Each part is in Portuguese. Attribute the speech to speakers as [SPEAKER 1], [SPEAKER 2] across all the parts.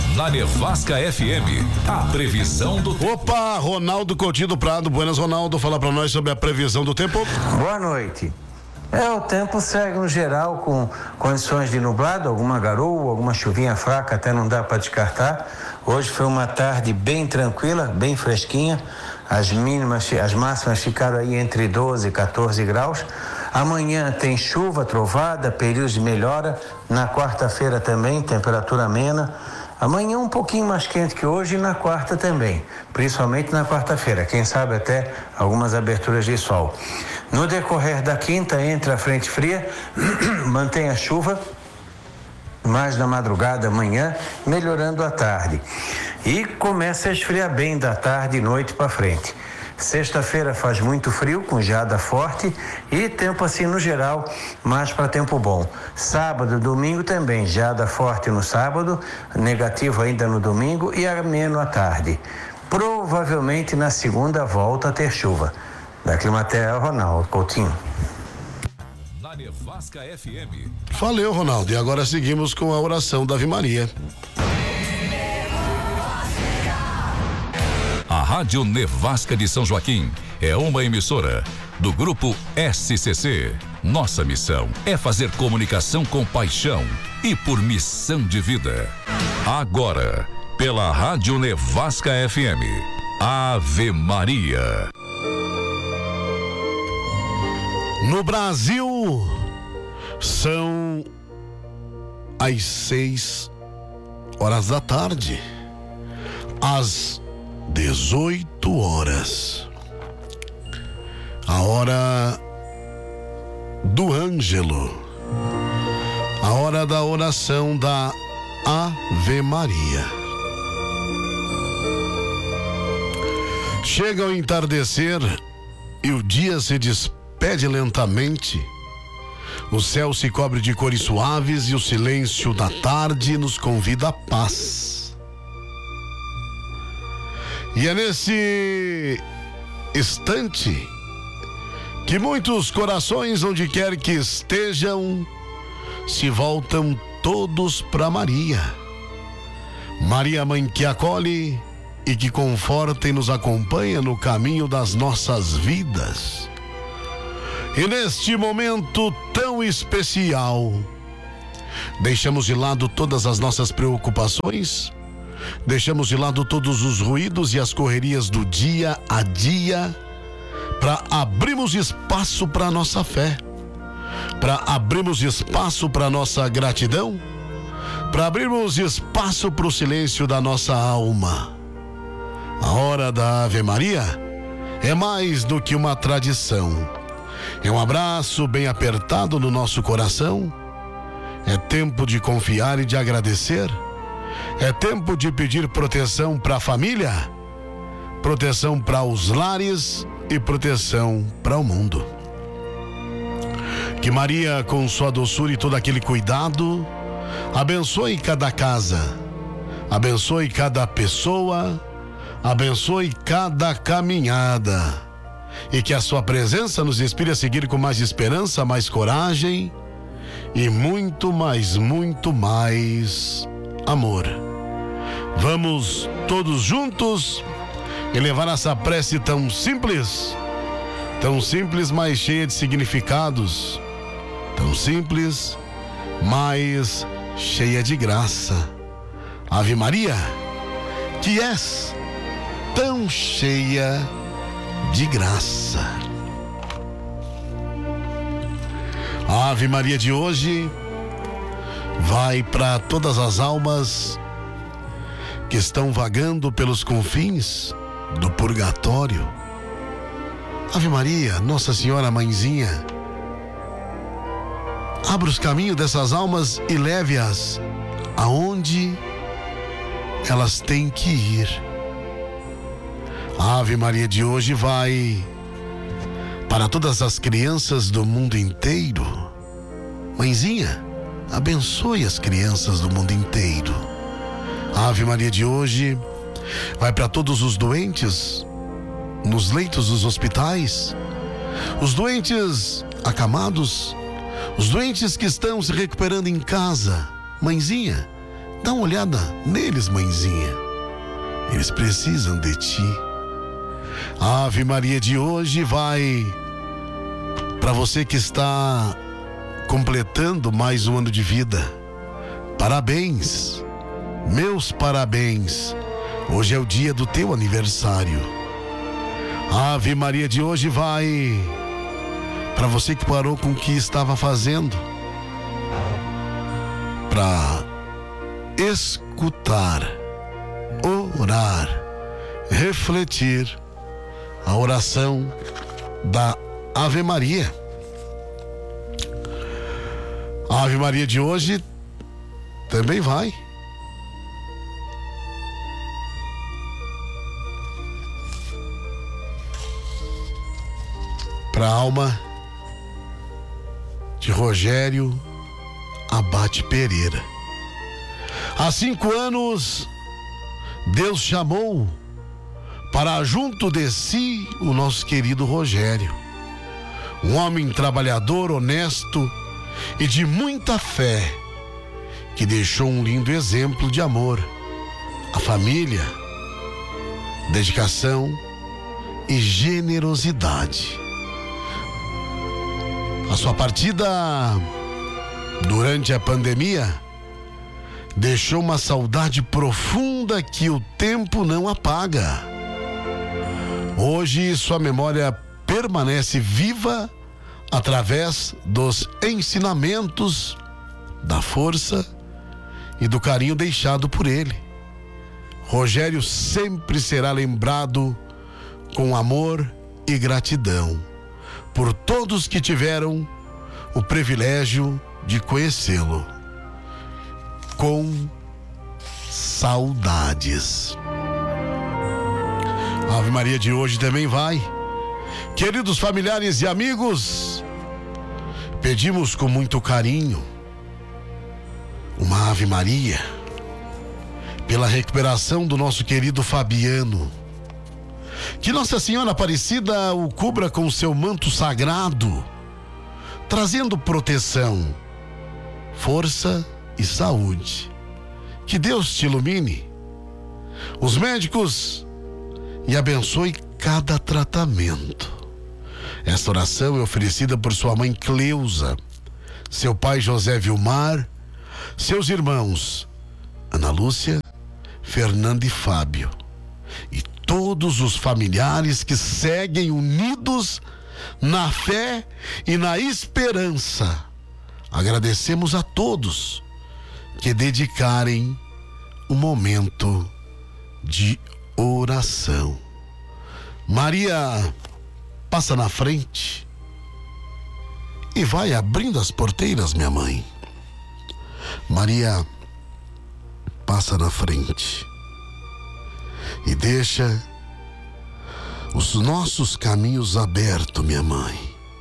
[SPEAKER 1] Na Nevasca FM, a previsão do tempo.
[SPEAKER 2] Opa, Ronaldo Coutinho do Prado. Buenas, Ronaldo. Fala pra nós sobre a previsão do tempo.
[SPEAKER 3] Boa noite. O tempo segue no geral com condições de nublado, alguma garoa, alguma chuvinha fraca, até não dá para descartar. Hoje foi uma tarde bem tranquila, bem fresquinha. As máximas ficaram aí entre 12 e 14 graus. Amanhã tem chuva, trovada, períodos de melhora. Na quarta-feira também, temperatura amena. Amanhã um pouquinho mais quente que hoje e na quarta também, principalmente na quarta-feira, quem sabe até algumas aberturas de sol. No decorrer da quinta, entra a frente fria, mantém a chuva, mais na madrugada, amanhã, melhorando à tarde. E começa a esfriar bem da tarde e noite para frente. Sexta-feira faz muito frio, com geada forte e tempo assim no geral, mais para tempo bom. Sábado, domingo também, geada forte no sábado, negativo ainda no domingo e ameno à tarde. Provavelmente na segunda volta a ter chuva. Da Climaterra, Ronaldo Coutinho.
[SPEAKER 1] Na Nevasca FM.
[SPEAKER 2] Valeu, Ronaldo. E agora seguimos com a oração da Ave Maria.
[SPEAKER 1] A Rádio Nevasca de São Joaquim é uma emissora do Grupo SCC. Nossa missão é fazer comunicação com paixão e por missão de vida. Agora, pela Rádio Nevasca FM, Ave Maria.
[SPEAKER 2] No Brasil, são às 6 horas da tarde. Às 18 horas. A hora do Ângelo. A hora da oração da Ave Maria. Chega o entardecer e o dia se despede lentamente. O céu se cobre de cores suaves e o silêncio da tarde nos convida à paz. E é nesse instante que muitos corações, onde quer que estejam, se voltam todos para Maria. Maria, mãe que acolhe e que conforta e nos acompanha no caminho das nossas vidas. E neste momento tão especial, deixamos de lado todas as nossas preocupações, deixamos de lado todos os ruídos e as correrias do dia a dia, para abrirmos espaço para a nossa fé, para abrirmos espaço para a nossa gratidão, para abrirmos espaço para o silêncio da nossa alma. A hora da Ave Maria é mais do que uma tradição. É um abraço bem apertado no nosso coração. É tempo de confiar e de agradecer. É tempo de pedir proteção para a família, proteção para os lares e proteção para o mundo. Que Maria, com sua doçura e todo aquele cuidado, abençoe cada casa, abençoe cada pessoa, abençoe cada caminhada. E que a sua presença nos inspire a seguir com mais esperança, mais coragem e muito mais amor. Vamos todos juntos elevar essa prece tão simples, mas cheia de significados, tão simples, mas cheia de graça. Ave Maria, que és tão cheia de graça. A Ave Maria de hoje vai para todas as almas que estão vagando pelos confins do purgatório. Ave Maria, Nossa Senhora Mãezinha, abra os caminhos dessas almas e leve-as aonde elas têm que ir. A Ave Maria de hoje vai para todas as crianças do mundo inteiro. Mãezinha, abençoe as crianças do mundo inteiro. A Ave Maria de hoje vai para todos os doentes nos leitos dos hospitais, os doentes acamados, os doentes que estão se recuperando em casa. Mãezinha, Dá uma olhada neles, mãezinha. Eles precisam de ti. A Ave Maria de hoje vai para você que está completando mais um ano de vida. Parabéns, meus parabéns. Hoje é o dia do teu aniversário. A Ave Maria de hoje vai para você que parou com o que estava fazendo, para escutar, orar, refletir a oração da Ave Maria. A Ave Maria de hoje também vai para a alma de Rogério Abate Pereira. Há 5 anos, Deus chamou para junto de si o nosso querido Rogério, um homem trabalhador, honesto e de muita fé, que deixou um lindo exemplo de amor à família, dedicação e generosidade. A sua partida durante a pandemia deixou uma saudade profunda que o tempo não apaga. Hoje sua memória permanece viva através dos ensinamentos, da força e do carinho deixado por ele. Rogério sempre será lembrado com amor e gratidão por todos que tiveram o privilégio de conhecê-lo. Com saudades. A Ave Maria de hoje também vai. Queridos familiares e amigos, pedimos com muito carinho uma Ave Maria pela recuperação do nosso querido Fabiano. Que Nossa Senhora Aparecida o cubra com seu manto sagrado, trazendo proteção, força e saúde. Que Deus te ilumine, os médicos, e abençoe cada tratamento. Esta oração é oferecida por sua mãe Cleusa, seu pai José Vilmar, seus irmãos Ana Lúcia, Fernando e Fábio, e todos os familiares que seguem unidos na fé e na esperança. Agradecemos a todos que dedicarem um momento de oração. Maria passa na frente e vai abrindo as porteiras, minha mãe. Maria passa na frente e deixa os nossos caminhos abertos, minha mãe.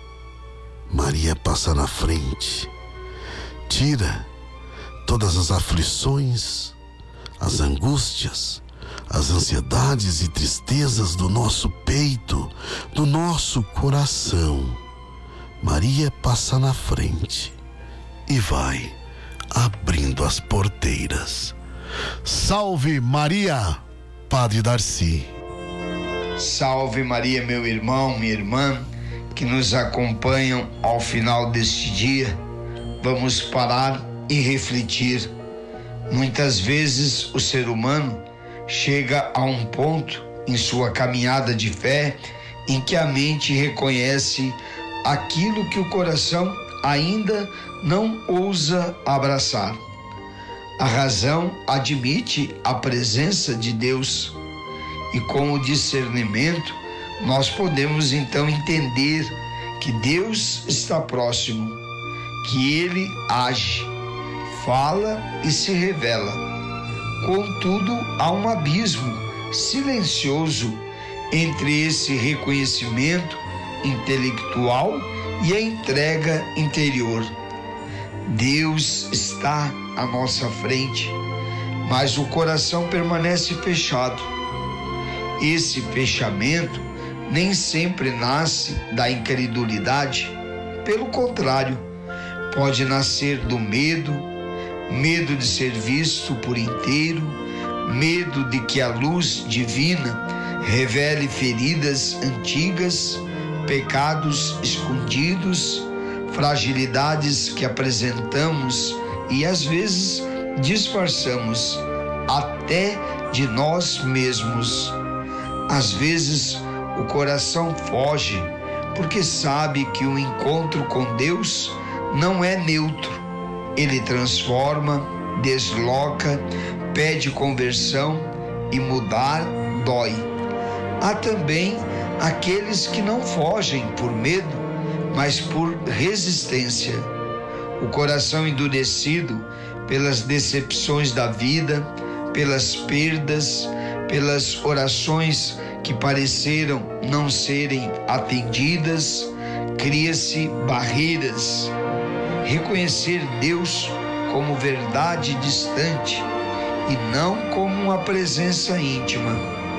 [SPEAKER 2] Maria passa na frente, tira todas as aflições, as angústias, as ansiedades e tristezas do nosso peito, do nosso coração. Maria passa na frente e vai abrindo as porteiras. Salve Maria, Padre Darcy.
[SPEAKER 4] Salve Maria, meu irmão, minha irmã, que nos acompanham ao final deste dia. Vamos parar e refletir. Muitas vezes o ser humano chega a um ponto em sua caminhada de fé em que a mente reconhece aquilo que o coração ainda não ousa abraçar. A razão admite a presença de Deus e com o discernimento nós podemos então entender que Deus está próximo, que Ele age, fala e se revela. Contudo, há um abismo silencioso entre esse reconhecimento intelectual e a entrega interior. Deus está à nossa frente, mas o coração permanece fechado. Esse fechamento nem sempre nasce da incredulidade, pelo contrário, pode nascer do medo, medo de ser visto por inteiro, medo de que a luz divina revele feridas antigas, pecados escondidos, fragilidades que apresentamos e às vezes disfarçamos até de nós mesmos. Às vezes o coração foge porque sabe que o encontro com Deus não é neutro. Ele transforma, desloca, pede conversão e mudar dói. Há também aqueles que não fogem por medo, mas por resistência. O coração endurecido pelas decepções da vida, pelas perdas, pelas orações que pareceram não serem atendidas, cria-se barreiras. Reconhecer Deus como verdade distante e não como uma presença íntima.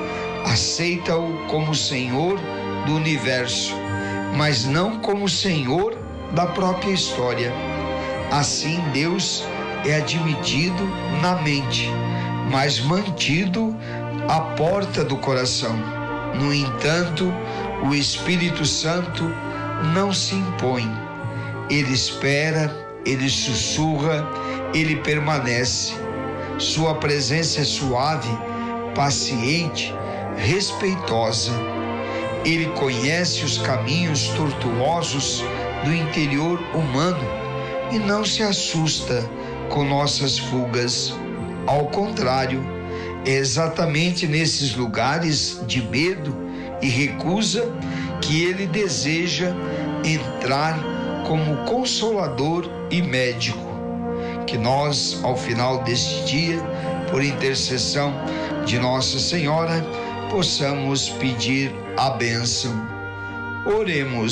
[SPEAKER 4] Aceita-o como Senhor do universo, mas não como Senhor da própria história. Assim, Deus é admitido na mente, mas mantido à porta do coração. No entanto, o Espírito Santo não se impõe. Ele espera, ele sussurra, ele permanece. Sua presença é suave, paciente, respeitosa. Ele conhece os caminhos tortuosos do interior humano e não se assusta com nossas fugas. Ao contrário, é exatamente nesses lugares de medo e recusa que ele deseja entrar como consolador e médico. Que nós, ao final deste dia, por intercessão de Nossa Senhora, possamos pedir a bênção. Oremos.